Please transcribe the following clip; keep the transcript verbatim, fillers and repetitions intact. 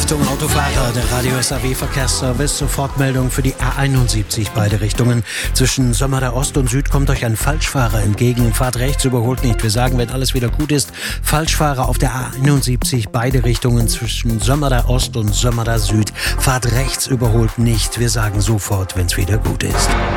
Achtung Autofahrer, der Radio S A W Verkehrsservice, Sofortmeldung für die A einundsiebzig, beide Richtungen. Zwischen Sömmerda Ost und Süd kommt euch ein Falschfahrer entgegen. Fahrt rechts, überholt nicht. Wir sagen, wenn alles wieder gut ist, Falschfahrer auf der A einundsiebzig, beide Richtungen zwischen Sömmerda Ost und Sömmerda Süd. Fahrt rechts, überholt nicht. Wir sagen sofort, wenn es wieder gut ist.